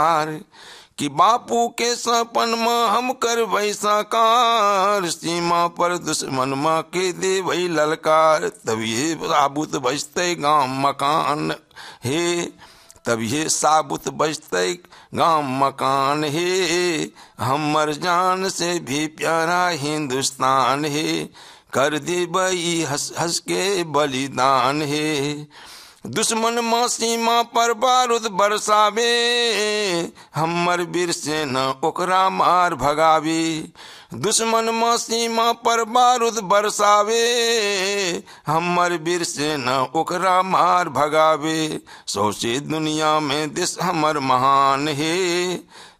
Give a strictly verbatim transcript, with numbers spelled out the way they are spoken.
कि बापू के सपन में हम कर वही साकार, सीमा पर दुश्मन माँ के दे वही ललकार। तब ये साबुत बजते गांव मकान हे, तब ये साबुत बजते गांव मकान हे, हमर जान से भी प्यारा हिंदुस्तान हे, कर दे बई हंस हंस के बलिदान हे। दुश्मन माँ सीमा पर बारूद बरसावे, हमर वीर सेना ओकरा मार भगावे। दुश्मन माँ सीमा पर बारूद बरसावे, हमर वीर सेना ओकरा मार भगावे। सौसे दुनिया में देश हमर महान हे,